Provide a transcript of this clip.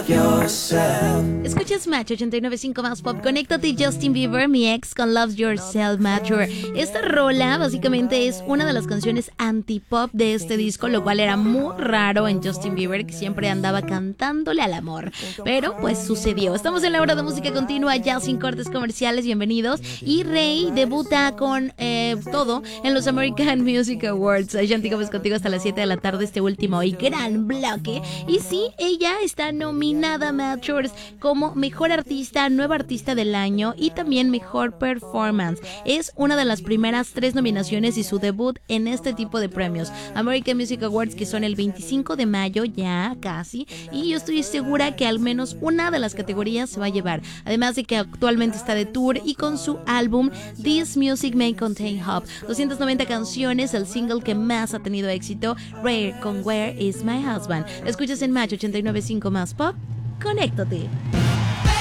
love yourself. Escuchas Match 89.5 más pop. Conéctate, Justin Bieber, mi ex, con Love Yourself, Mature. Esta rola básicamente es una de las canciones anti-pop de este disco, lo cual era muy raro en Justin Bieber, que siempre andaba cantándole al amor. Pero pues sucedió. Estamos en la hora de música continua, ya sin cortes comerciales. Bienvenidos. Y Rey debuta con todo en los American Music Awards. Shanti Gómez contigo hasta las 7 de la tarde, este último y gran bloque. Y sí, ella está nominada a Matchers como Mejor Artista, Nueva Artista del Año y también Mejor Performance. Es una de las primeras 3 nominaciones y su debut en este tipo de premios. American Music Awards, que son el 25 de mayo, ya casi, y yo estoy segura que al menos una de las categorías se va a llevar. Además de que actualmente está de tour y con su álbum This Music May Contain Hope. 290 canciones, el single que más ha tenido éxito, Rare con Where Is My Husband. La escuchas en Match 89.5 más pop. Conéctate.